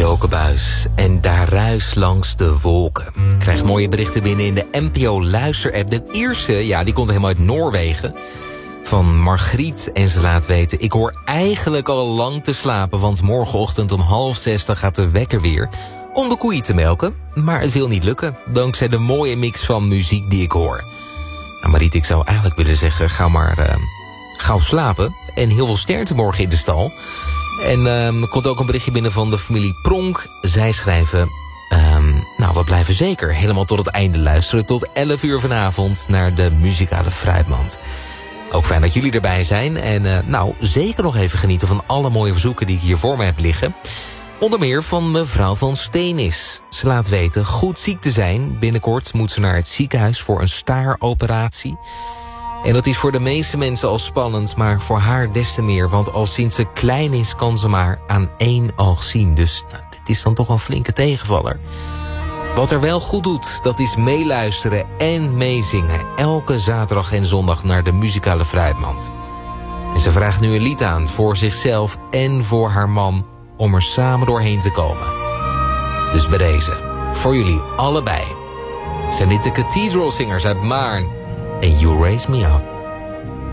Joke Buijs en Daar ruis langs de wolken. Ik krijg mooie berichten binnen in de NPO Luister-app. De eerste, die komt helemaal uit Noorwegen. Van Margriet en ze laat weten... ik hoor eigenlijk al lang te slapen... want morgenochtend om 5:30 gaat de wekker weer... om de koeien te melken. Maar het wil niet lukken, dankzij de mooie mix van muziek die ik hoor. Nou Mariet, ik zou eigenlijk willen zeggen... ga maar gauw slapen en heel veel sterkte morgen in de stal... En er komt ook een berichtje binnen van de familie Pronk. Zij schrijven... we blijven zeker helemaal tot het einde luisteren... tot 11 uur vanavond naar de muzikale fruitmand. Ook fijn dat jullie erbij zijn. En zeker nog even genieten van alle mooie verzoeken... die ik hier voor me heb liggen. Onder meer van mevrouw van Steenis. Ze laat weten goed ziek te zijn. Binnenkort moet ze naar het ziekenhuis voor een staaroperatie... En dat is voor de meeste mensen al spannend, maar voor haar des te meer. Want al sinds ze klein is, kan ze maar aan één oog zien. Dus dit is dan toch een flinke tegenvaller. Wat er wel goed doet, dat is meeluisteren en meezingen. Elke zaterdag en zondag naar de muzikale fruitmand. En ze vraagt nu een lied aan voor zichzelf en voor haar man... om er samen doorheen te komen. Dus bij deze, voor jullie allebei... zijn dit de Cathedral Singers uit Maarn. And You Raise Me Up.